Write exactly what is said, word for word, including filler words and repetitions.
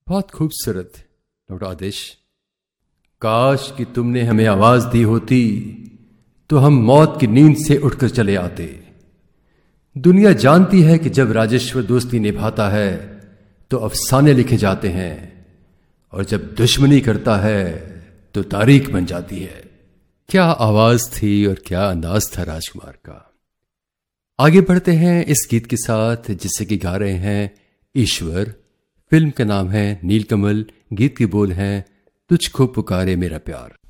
बहुत खूबसूरत डॉक्टर आदिश। काश कि तुमने हमें आवाज दी होती तो हम मौत की नींद से उठकर चले आते। दुनिया जानती है कि जब राजेश्वर दोस्ती निभाता है तो अफसाने लिखे जाते हैं, और जब दुश्मनी करता है तो तारीख बन जाती है। क्या आवाज थी और क्या अंदाज था राजकुमार का। आगे बढ़ते हैं इस गीत के साथ जिसे कि गा रहे हैं ईश्वर। फिल्म का नाम है नीलकमल। गीत के बोल हैं तुझको पुकारे मेरा प्यार।